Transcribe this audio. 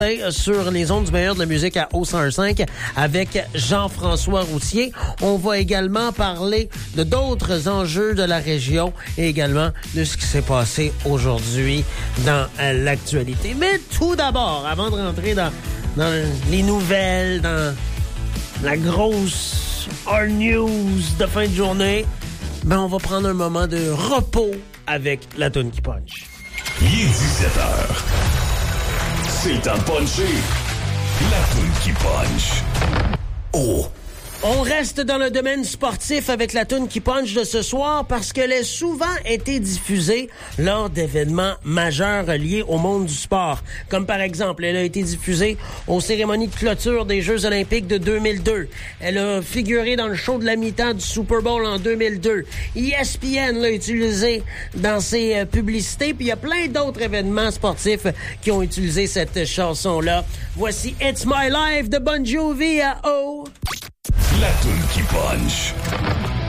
sur les ondes du meilleur de la musique à O105 avec Jean-François Routier. On va également parler de d'autres enjeux de la région et également de ce qui s'est passé aujourd'hui dans l'actualité. Mais tout d'abord, avant de rentrer dans les nouvelles, dans la grosse hard news de fin de journée, on va prendre un moment de repos avec la toune qui punch. Il est 17h. C'est le temps de puncher. La toune qui punch. Oh! On reste dans le domaine sportif avec la toune qui punch de ce soir parce qu'elle a souvent été diffusée lors d'événements majeurs liés au monde du sport. Comme par exemple, elle a été diffusée aux cérémonies de clôture des Jeux olympiques de 2002. Elle a figuré dans le show de la mi-temps du Super Bowl en 2002. ESPN l'a utilisée dans ses publicités. Puis il y a plein d'autres événements sportifs qui ont utilisé cette chanson-là. Voici It's My Life de Bon Jovi à O. La toune qui punch.